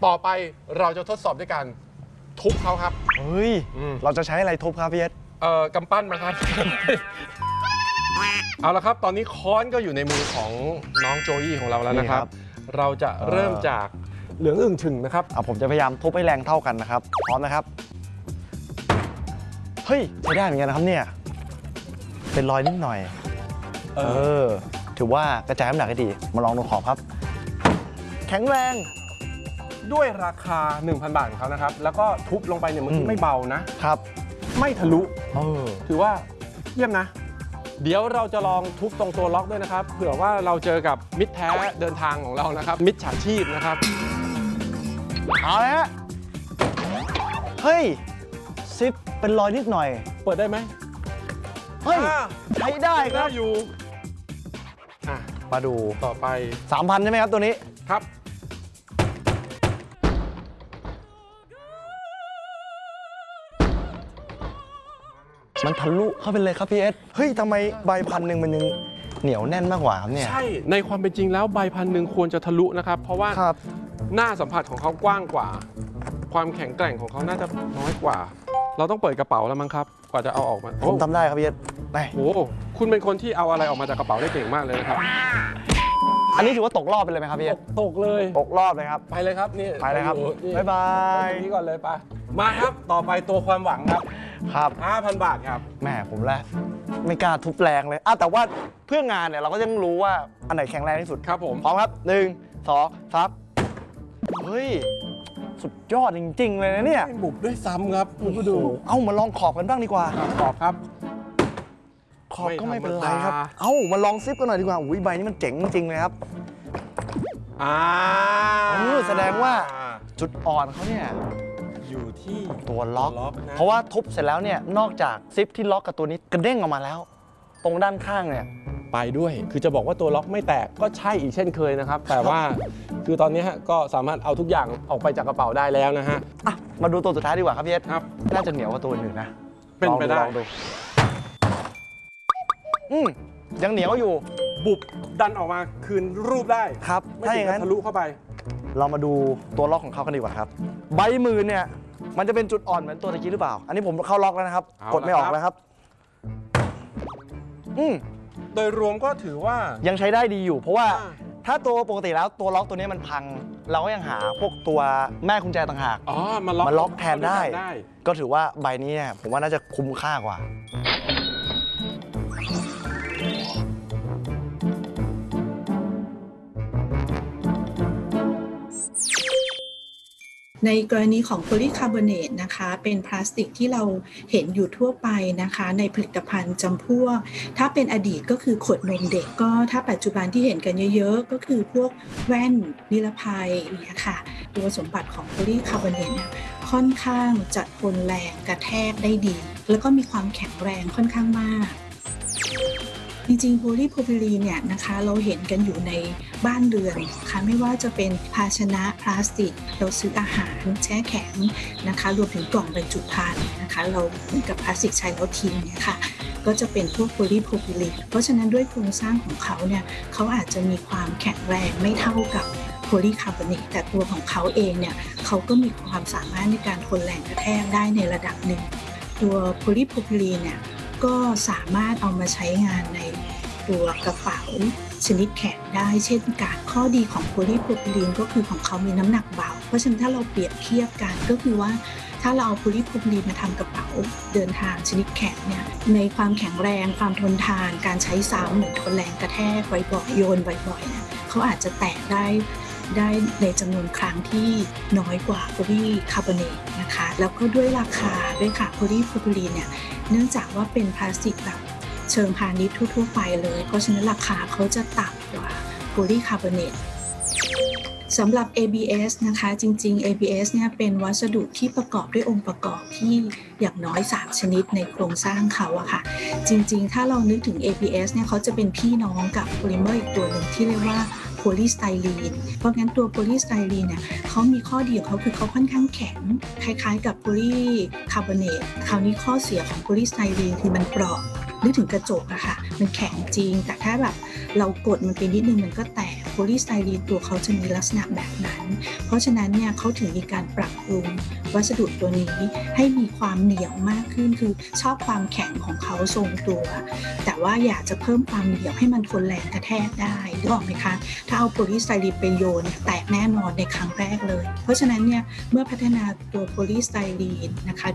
ต่อไปเราจะทดสอบด้วยการทุบเขาครับเฮ้ยเราจะใช้อะไรทุบครับพี่เอสกำปั้นมาครับ เอาละครับตอนนี้ค้อนก็อยู่ในมือของน้องโจยี่ของเราแล้วนะครับเราจะเริ่มจากเหลืองอึ่งฉึ่งนะครับผมจะพยายามทุบให้แรงเท่ากันนะครับพร้อมนะครับเฮ้ยใช้ได้เหมือนกันนะครับเนี่ยเป็นรอยนิดหน่อยถือว่ากระจายน้ำหนักให้ดีมาลองดูขอบครับแข็งแรงด้วยราคา 1,000 บาทของเขานะครับแล้วก็ทุบลงไปเนี่ยมันไม่เบานะครับไม่ทะลุถือว่าเยี่ยมนะเดี๋ยวเราจะลองทุบตรงตัวล็อกด้วยนะครับเผื่อว่าเราเจอกับมิตรแท้เดินทางของเรานะครับมิตรฉาชีพนะครับเอาละเฮ้ยซิปเป็นรอยนิดหน่อยเปิดได้ไหมเฮ้ยใช้ได้ครับอยู่มาดูต่อไป 3,000 ใช่ไหมครับตัวนี้ครับมันทะลุเข้าไปเลยครับพี่เอสเฮ้ยทำไมใบ1,000มันยังเหนียวแน่นมากกว่าเนี่ยใช่ในความเป็นจริงแล้วใบ1,000ควรจะทะลุนะครับเพราะว่าหน้าสัมผัสของเขากว้างกว่าความแข็งแกร่งของเขาน่าจะน้อยกว่าเราต้องเปิดกระเป๋าแล้วมั้งครับกว่าจะเอาออกมาผมทำได้ครับพี่เอสโอ้คุณเป็นคนที่เอาอะไรออกมาจากกระเป๋าได้เก่งมากเลยนะครับอันนี้ถือว่าตกรอบไปเลยไหมครับพี่เอสตกเลยตกรอบเลยครับไปเลยครับนี่ไปเลยครับบ๊ายบายนี่ก่อนเลยไปมาครับต่อไปตัวความหวังครับ5,000 บาทครับแม่ผมแล้วไม่กล้าทุบแรงเลยแต่ว่าเพื่องานเนี่ยเราก็ต้องรู้ว่าอันไหนแข็งแรงที่สุดครับผมพร้อมครับ1 2 3เฮ้ยสุดยอดจริงๆเลยนะเนี่ยบุบด้วยซ้ำครับคุณผู้ดูมาลองขอบกันบ้างดีกว่าขอบครับขอบก็ไม่เป็นไรครับมาลองซิปกันหน่อยดีกว่าอุ้ยใบนี้มันเจ๋งจริงๆเลยครับแสดงว่าจุดอ่อนเขาเนี่ยอยู่ที่ตัวล็อกเพราะว่าทุบเสร็จแล้วเนี่ยนอกจากซิปที่ล็อกกับตัวนี้กระเด้งออกมาแล้วตรงด้านข้างเนี่ยไปด้วยคือจะบอกว่าตัวล็อกไม่แตกก็ใช่อีกเช่นเคยนะครับแต่ว่าคือตอนนี้ก็สามารถเอาทุกอย่างออกไปจากกระเป๋าได้แล้วนะฮะมาดูตัวสุดท้ายดีกว่าครับพี่เอสครับน่าจะเหนียวกว่าตัวอื่นนะเป็นไปได้ยังเหนียวอยู่บุบดันออกมาคืนรูปได้ครับถ้าอย่างนั้นทะลุเข้าไปเรามาดูตัวล็อกของเขากันดีกว่าครับใบมือเนี่ยมันจะเป็นจุดอ่อนเหมือนตัวตะกี้หรือเปล่าอันนี้ผมเข้าล็อกแล้วนะครับกดไม่ออกแล้วครับโดยรวมก็ถือว่ายังใช้ได้ดีอยู่เพราะว่าถ้าตัวปกติแล้วตัวล็อกตัวนี้มันพังเราก็ยังหาพวกตัวแม่กุญแจต่างหากมาล็อกแทนได้ก็ถือว่าใบนี้เนี่ยผมว่าน่าจะคุ้มค่ากว่าในกรณีของโพลีคาร์บอเนตนะคะเป็นพลาสติกที่เราเห็นอยู่ทั่วไปนะคะในผลิตภัณฑ์จำพวกถ้าเป็นอดีตก็คือขวดนมเด็กก็ถ้าปัจจุบันที่เห็นกันเยอะๆก็คือพวกแว่นนิรภัยเนี่ยค่ะตัวสมบัติของโพลีคาร์บอเนตเนี่ยค่อนข้างจะทนแรงกระแทกได้ดีแล้วก็มีความแข็งแรงค่อนข้างมากจริงๆโพลีโพรพิลีนเนี่ยนะคะเราเห็นกันอยู่ในบ้านเรือนนะคะไม่ว่าจะเป็นภาชนะพลาสติกเราซื้ออาหารแช่แข็งนะคะรวมถึงกล่องบรรจุภัณฑ์นะคะเราเหมือนกับพลาสติกใช้แล้วทิ้งเนี่ยค่ะก็จะเป็นพวกโพลีโพรพิลีนเพราะฉะนั้นด้วยโครงสร้างของเขาเนี่ยเขาอาจจะมีความแข็งแรงไม่เท่ากับโพลีคาร์บอเนตแต่ตัวของเขาเองเนี่ยเขาก็มีความสามารถในการทนแรงกระแทกได้ในระดับหนึ่งตัวโพลีโพรพิลีนเนี่ยก็สามารถเอามาใช้งานในตัวกระเป๋าชนิดแข็งได้เช่นกันข้อดีของโพลีโพรพิลีนก็คือของเขามีน้ำหนักเบาเพราะฉะนั้นถ้าเราเปรียบเทียบกันก็คือว่าถ้าเราเอาโพลีโพรพิลีนมาทำกระเป๋าเดินทางชนิดแข็งเนี่ยในความแข็งแรงความทนทานการใช้ซ้ำหรือทนแรงกระแทกบ่อยๆโยนบ่อยๆเนี่ยเขาอาจจะแตกได้ในจำนวนครั้งที่น้อยกว่าโพลีคาร์บอเนตนะคะแล้วก็ด้วยราคาด้วยค่ะโพลีโพรพิลีนเนี่ยเนื่องจากว่าเป็นพลาสติกแบบเชิงพาณิชย์ทั่วๆไปเลยเพราะฉะนั้นราคาเขาจะต่ำกว่าโพลีคาร์บอเนตสำหรับ ABS นะคะจริงๆ ABS เนี่ยเป็นวัสดุที่ประกอบด้วยองค์ประกอบที่อย่างน้อย3ชนิดในโครงสร้างเขาอะค่ะจริงๆถ้าเรานึกถึง ABS เนี่ยเขาจะเป็นพี่น้องกับโพลิเมอร์อีกตัวหนึ่งที่เรียกว่าโพลีสไตรีนเพราะงั้นตัวโพลีสไตรีนเนี่ยเขามีข้อดีของเขาคือเขาค่อนข้างแข็งคล้ายๆกับโพลีคาร์บอเนตคราวนี้ข้อเสียของโพลีสไตรีนคือมันเปราะนึกถึงกระจกอะค่ะมันแข็งจริงแต่ถ้าแบบเรากดมันไปนิดนึงมันก็แตกโพลีสไตรีนตัวเขาจะมีลักษณะแบบนั้นเพราะฉะนั้นเนี่ยเขาถึงมีการปรับปรุงวัสดุตัวนี้ให้มีความเหนียวมากขึ้นคือชอบความแข็งของเขาทรงตัวแต่ว่าอยากจะเพิ่มความเหนียวให้มันทนแรงกระแทกได้นึกออกไหมคะถ้าเอาโพลีสไตรีนไปโยนแตกแน่นอนในครั้งแรกเลยเพราะฉะนั้นเนี่ยเมื่อพัฒนาตัวโพลีสไตรีนนะคะ